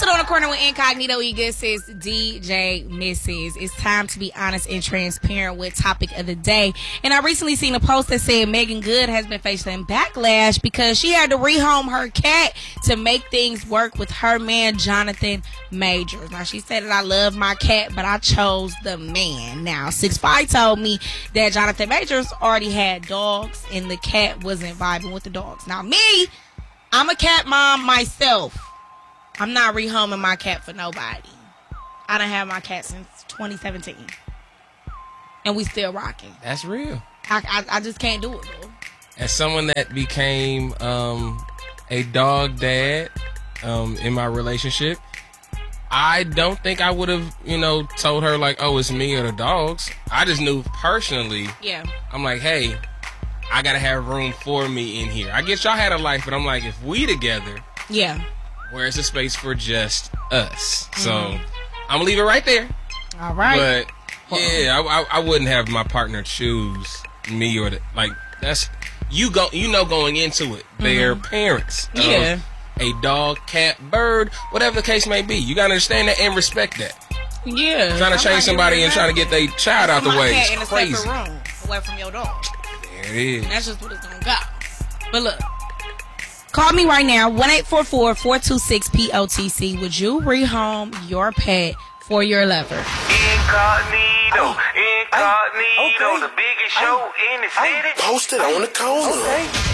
Posted on the corner with Incognito Egus is DJ Mrs. It's time to be honest and transparent with topic of the day. And I recently seen a post that said Megan Good has been facing backlash because she had to rehome her cat to make things work with her man, Jonathan Majors. Now, she said that I love my cat, but I chose the man. Now, 6'5" told me that Jonathan Majors already had dogs and the cat wasn't vibing with the dogs. Now, me, I'm a cat mom myself. I'm not rehoming my cat for nobody. I done had my cat since 2017. And we still rocking. That's real. I just can't do it, bro. As someone that became a dog dad in my relationship, I don't think I would have, told her like, oh, it's me or the dogs. I just knew personally. Yeah. I'm like, hey, I got to have room for me in here. I guess y'all had a life, but I'm like, if we together. Yeah. Where's the space for just us? So I'm gonna leave it right there. All right. But yeah, I wouldn't have my partner choose me or that's going into it. They're parents. Yeah. A dog, cat, bird, whatever the case may be. You gotta understand that and respect that. Yeah. Trying to change somebody and trying to get their child out the way is crazy. In a separate room, away from your dog. There it is. And that's just what it's gonna go. But look. Call me right now, 1-844-426-POTC. Would you rehome your pet for your lover? Incognito, the biggest show in the city. Posted on the corner. Okay.